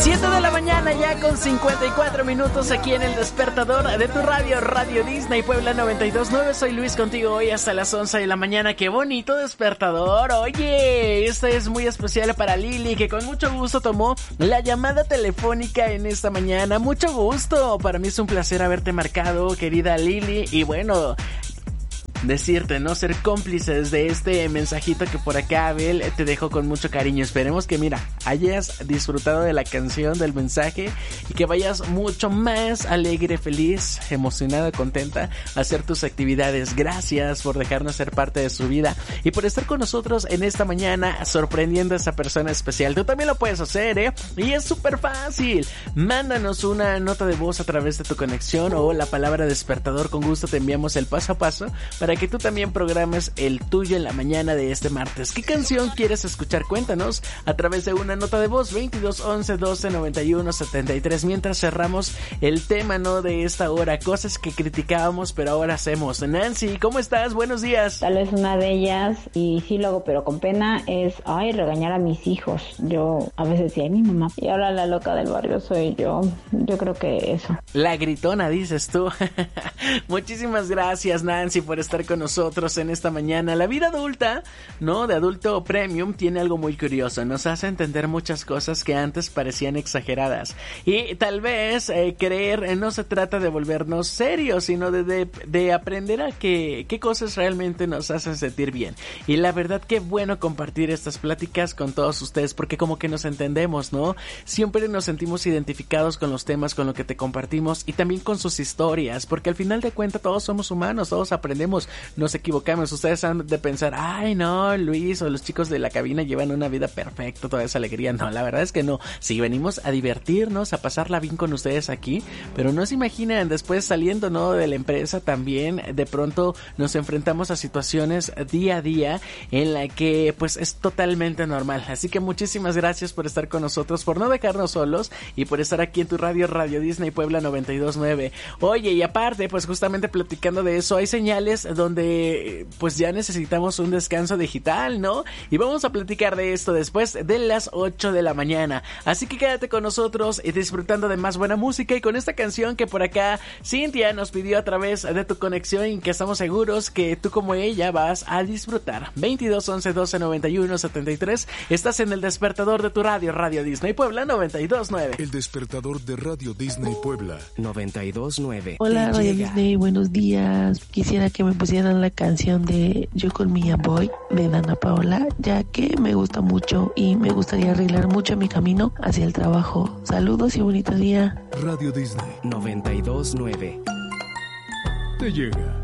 7 de la mañana ya con 54 minutos aquí en el despertador de tu radio, Radio Disney Puebla 92.9. Soy Luis contigo hoy hasta las 11 de la mañana. ¡Qué bonito despertador! Oye, este es muy especial para Lili, que con mucho gusto tomó la llamada telefónica en esta mañana. Mucho gusto, para mí es un placer haberte marcado, querida Lili. Y bueno, decirte, no ser cómplices de este mensajito que por acá Abel te dejó con mucho cariño. Esperemos que, mira, hayas disfrutado de la canción, del mensaje, y que vayas mucho más alegre, feliz, emocionada, contenta a hacer tus actividades. Gracias por dejarnos ser parte de su vida y por estar con nosotros en esta mañana sorprendiendo a esa persona especial. Tú también lo puedes hacer, y es súper fácil. Mándanos una nota de voz a través de tu conexión o la palabra despertador. Con gusto te enviamos el paso a paso para que tú también programes el tuyo en la mañana de este martes. ¿Qué canción quieres escuchar? Cuéntanos a través de una nota de voz 22 11 12 91 73. Mientras cerramos el tema, ¿no?, de esta hora, cosas que criticábamos pero ahora hacemos. Nancy, ¿cómo estás? Buenos días. Tal vez una de ellas, y sí lo hago pero con pena, es regañar a mis hijos. Yo a veces decía, mi mamá, y ahora la loca del barrio soy yo. Yo creo que eso. La gritona, dices tú. Muchísimas gracias, Nancy, por estar con nosotros en esta mañana. La vida adulta, ¿no?, de adulto premium, tiene algo muy curioso. Nos hace entender muchas cosas que antes parecían exageradas. Y tal vez creer no se trata de volvernos serios, sino de aprender a qué cosas realmente nos hacen sentir bien. Y la verdad, qué bueno compartir estas pláticas con todos ustedes, porque como que nos entendemos, ¿no? Siempre nos sentimos identificados con los temas, con lo que te compartimos y también con sus historias, porque al final de cuentas todos somos humanos, todos aprendemos, nos equivocamos. Ustedes han de pensar, ay no, Luis o los chicos de la cabina llevan una vida perfecta, toda esa alegría. No, la verdad es que no. Sí, venimos a divertirnos, a pasarla bien con ustedes aquí, pero no se imaginan, después saliendo, ¿no?, de la empresa también, de pronto nos enfrentamos a situaciones día a día en la que pues es totalmente normal. Así que muchísimas gracias por estar con nosotros, por no dejarnos solos y por estar aquí en tu radio, Radio Disney Puebla 92.9. Oye, y aparte, pues justamente platicando de eso, hay señales donde pues ya necesitamos un descanso digital, ¿no? Y vamos a platicar de esto después de las 8 de la mañana. Así que quédate con nosotros y disfrutando de más buena música y con esta canción que por acá Cintia nos pidió a través de tu conexión y que estamos seguros que tú como ella vas a disfrutar. 22 11 12 91 73. Estás en el despertador de tu radio, Radio Disney Puebla 92.9. El despertador de Radio Disney Puebla 92.9. Hola Radio Disney, buenos días. Quisiera que me pusieran la canción de Yo con mi Boy de Dana Paola, ya que me gusta mucho y me gustaría arreglar mucho mi camino hacia el trabajo. Saludos y bonito día. Radio Disney 92.9. Te llega